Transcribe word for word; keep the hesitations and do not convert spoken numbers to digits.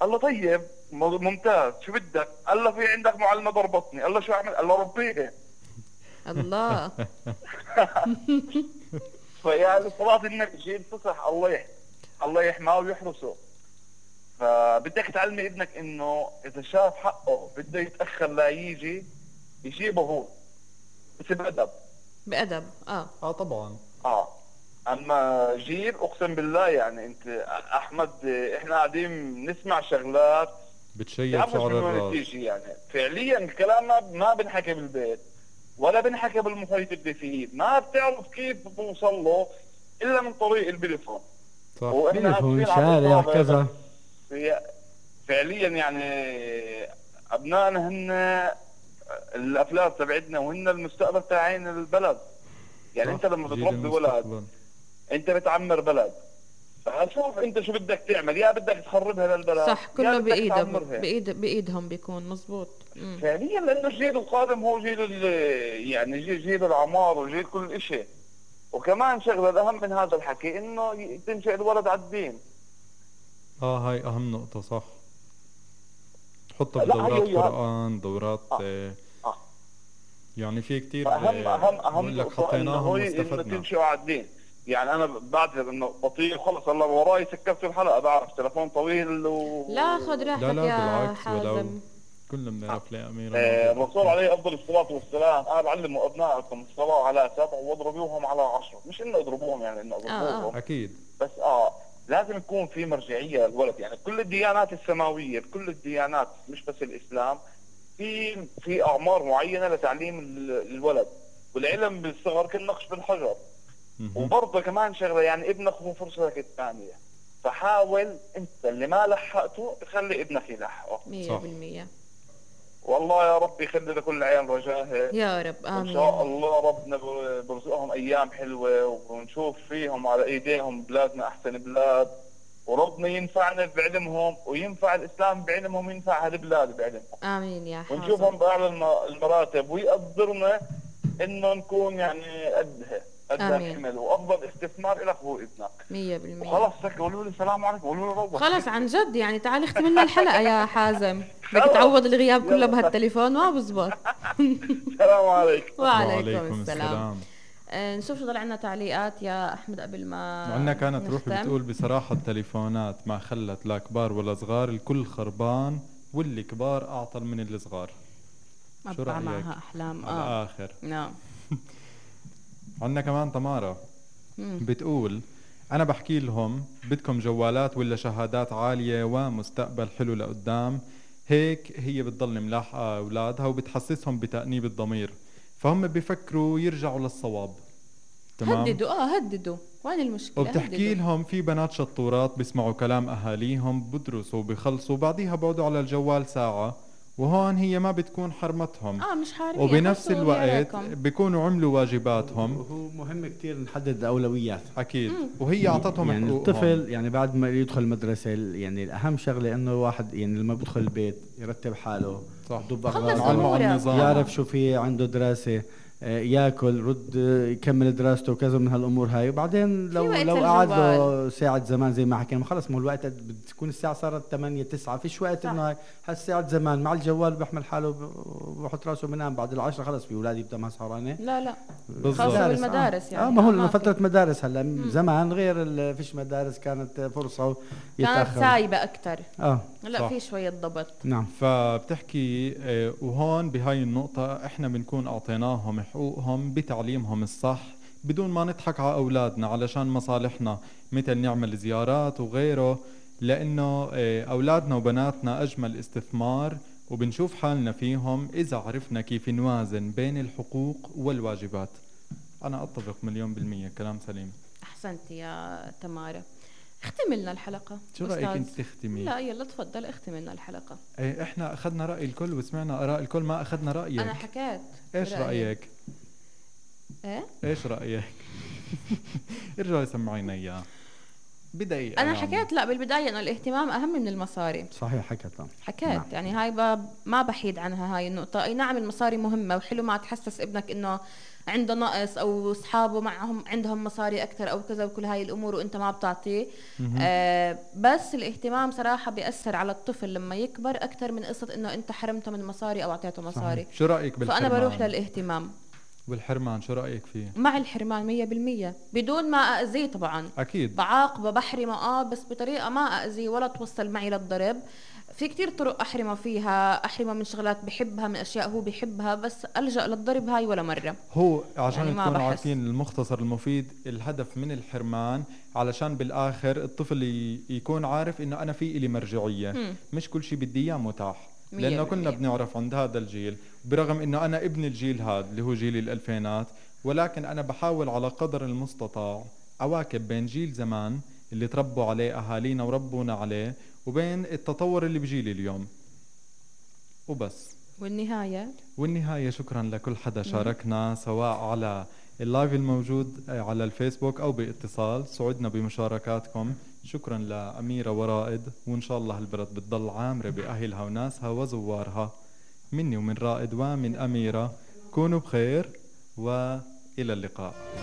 قال له طيب ممتاز، شو بدك؟ قال له في عندك معلمة ضربتني. قال له شو اعمل؟ قال له ربيها. الله. فيعني صراحة انك جيل فصح، الله يح... الله يحماه ويحرسه. فبدك تعلمي ابنك انه اذا شاف حقه بده يتأخر لا يجي يجيبه هو، بس بأدب. بأدب. اه اه طبعا. اه. اما جيل اقسم بالله، يعني انت احمد احنا قاعدين نسمع شغلات بتشيب تعرفش من شعر وين الراس. تيجي. يعني فعليا الكلام ما ما بنحكي بالبيت ولا بنحكي بالمحيط اللي فيه، ما بتعرف كيف توصل له الا من طريق البليفون. صح. واحنا تليفون، اسفين على شارع، الاطاله، بس كذا. هي فعليا يعني ابنائنا هن الافلاس تبعتنا، وهن المستقبل تاعين البلد. يعني صح، انت لما جيل بتربي ولد المستقبل. انت بتعمر بلد. فشوف انت شو بدك تعمل، يا بدك تخربها للبلد صح، يا كله بدك بإيده، تعمرها. بإيد بإيدهم بيكون مزبوط. مم. فعليا لانه الجيل القادم هو جيل ال- يعني جيل, جيل العمار وجيل كل شيء. وكمان شغله الاهم من هذا الحكي انه ي- تنشئ الولد على الدين. اه هاي اهم نقطة، صح. تحطها لا هي بدورات هي هذا. قرآن، دورات اه. آه، اه. يعني في كتير فاهم اهم آه، اهم بقول لك نقطه انه حطيناهم هو انه واستفدنا. تنشئ على الدين. يعني انا بعتذر انه بطيء خلص، هلا وراي سكرت الحلقه، بعرف تلفون طويل و لا خد لا راحتك لا يا بالعكس، ولو حازم. كلنا بنعرف ليه أمير آه، الموضوع الرسول بحكي. عليه افضل الصلاه والسلام قال علموا ابنائكم الصلاه على سبع واضربوهم على عشر. مش انه اضربوهم يعني انه اه اه اضربوهم، أكيد. بس اه لازم يكون في مرجعيه للولد. يعني كل الديانات السماويه، كل الديانات مش بس الاسلام، في في اعمار معينه لتعليم ال- الولد. والعلم بالصغر كالنقش بالحجر. مهم. وبرضه كمان شغله، يعني ابنك هو فرصتك الثانيه. فحاول انت اللي ما لحقته تخلي ابنك يلحقه. مية صح. بالمية. والله يا رب يخلي لكل عيال رجاها. يا رب وان شاء آمين. الله ربنا برزقهم ايام حلوه، ونشوف فيهم على ايديهم بلادنا احسن بلاد. وربنا ينفعنا بعلمهم، وينفع الاسلام بعلمهم، وينفع هالبلاد بعلمهم. آمين يا حازم. ونشوفهم باعلى الم- المراتب، ويقدرنا انه نكون يعني قدها قدها آمين. الحمل. وافضل استثمار لك هو ابنك. مية بالمية. وخلاص سك قولوا لي السلام عليكم، قولوا لي روح. خلص عن جد يعني، تعال اختم لنا الحلقة يا حازم. بدك خلص. تعوض الغياب كله يلا. بهالتليفون، ما بزبط. السلام عليكم. وعليكم وعليكم السلام. السلام. آه، نشوف شو ضل عنا تعليقات يا أحمد قبل ما عندنا كانت روحي نختم. بتقول بصراحة التليفونات ما خلت لا كبار ولا صغار، الكل خربان، واللي كبار أعطل من الصغار. ما شو بقع رأيك؟ معها أحلام. على آه الآخر. نعم. عندنا كمان تمارا مم. بتقول أنا بحكي لهم بدكم جوالات ولا شهادات عالية ومستقبل حلو لقدام، هيك هي بتضل ملاحقة أولادها وبتحسسهم بتأنيب الضمير، فهم بيفكروا يرجعوا للصواب. تمام. هددوا اه هددوا، وين المشكلة؟ وبتحكي هددوا. لهم في بنات شطورات بيسمعوا كلام أهاليهم، بدرسوا وبيخلصوا بعديها بعدوا على الجوال ساعة، وهون هي ما بتكون حرمتهم، اه مش حارمين. وبنفس خلصوا الوقت غيركم. بيكونوا عملوا واجباتهم. وهو مهم كتير نحدد الأولويات. أكيد. وهي أعطتهم يعني حقوقهم. الطفل يعني بعد ما يدخل المدرسة، يعني الأهم شغلة إنه الواحد يعني لما بدخل البيت يرتب حاله، صح. يضب خلص أغراضه، نعلمه على أمورك. النظام. يعرف شو في عنده دراسة، آه، ياكل، رد، آه، يكمل دراسته وكذا من هالامور هاي. وبعدين لو وقت لو قعد للجوال. له ساعة زمان زي ما حكينا، خلص ما هو الوقت بتكون الساعة صارت ثمانية تسعة، فيش وقت صح. انه هاي هالساعة زمان مع الجوال بيحمل حاله ب- بحط راسه بنام بعد العشرة. خلص في اولادي بتم سهرانة. لا لا بالضبط. خاصة مدارس، بالمدارس آه. يعني. اه ما هو لانه ما في. فترة مدارس هلا، زمان غير ال- فيش مدارس، كانت فرصة كانت يتأخر. سايبة أكتر. اه هلا صح. في شوية ضبط. نعم. فبتحكي آه، وهون بهاي النقطة احنا بنكون اعطيناهم حقوقهم بتعليمهم الصح، بدون ما نضحك على اولادنا علشان مصالحنا، مثل نعمل زيارات وغيره، لانه آه، اولادنا وبناتنا اجمل استثمار، وبنشوف حالنا فيهم اذا عرفنا كيف نوازن بين الحقوق والواجبات. انا اتفق مليون بالمية، كلام سليم. أحسنت يا تمارا. اختم لنا الحلقة. شو رأيك أستاذ؟ انت تختمي؟ لا يلا تفضل اختم لنا الحلقة. ايه احنا اخذنا رأي الكل وسمعنا اراء الكل، ما اخذنا رأيك. أنا حكيت. ايش رأيي. رأيك؟ ايه ايش رأيك؟ ارجع سمعينا اياه. بدقيقة انا يعني. حكيت لا بالبدايه انه الاهتمام اهم من المصاري. صحيح حكيتها. حكيت نعم. يعني هاي ب- ما بحيد عنها هاي النقطة. أي نعم المصاري مهمة وحلو ما تحسس ابنك إنه عنده نقص أو أصحابه معهم عندهم مصاري أكثر أو كذا وكل هاي الأمور وأنت ما بتعطيه. آه بس الاهتمام صراحة بيأثر على الطفل لما يكبر أكثر من قصة إنه أنت حرمته من مصاري أو أعطيته مصاري. شو رأيك بالحرمان؟ فأنا بروح للاهتمام. والحرمان شو رأيك فيه؟ مع الحرمان مية بالمية بدون ما أأذيه طبعا. أكيد بعاقبه بحرمه اه بس بطريقة ما أأذيه ولا توصل معي للضرب. في كتير طرق أحرمه فيها، أحرمه من شغلات بحبها من أشياء هو بحبها، بس ألجأ للضرب هاي ولا مرة. هو عشان يعني ما تكونوا بحس. عارفين المختصر المفيد الهدف من الحرمان علشان بالآخر الطفل ي- يكون عارف إنه أنا في إلي مرجعية. مم. مش كل شيء بدي إياه متاح. مية لأنه كنا بالمية. بنعرف عند هذا الجيل برغم إنه أنا ابن الجيل هذا اللي هو جيل الألفينات، ولكن أنا بحاول على قدر المستطاع أواكب بين جيل زمان اللي تربوا عليه أهالينا وربونا عليه وبين التطور اللي بجيلي اليوم وبس. والنهاية والنهاية شكرا لكل حدا شاركنا سواء على اللايف الموجود على الفيسبوك أو باتصال. سعدنا بمشاركاتكم. شكرا لأميرة ورائد، وإن شاء الله البلد بتضل عامرة بأهلها وناسها وزوارها. مني ومن رائد ومن أميرة كونوا بخير وإلى اللقاء.